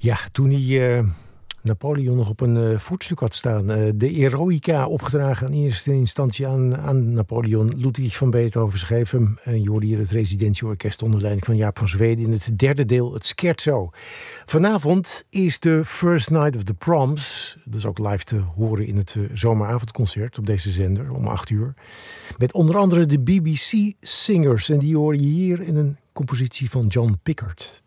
Ja, toen hij Napoleon nog op een voetstuk had staan. De Eroica opgedragen in eerste instantie aan Napoleon. Ludwig van Beethoven schreef hem. En je hoorde hier het residentieorkest onder leiding van Jaap van Zweden in het derde deel, het scherzo. Vanavond is de First Night of the Proms. Dat is ook live te horen in het zomeravondconcert op deze zender om 8:00. Met onder andere de BBC Singers. En die hoor je hier in een compositie van John Pickard.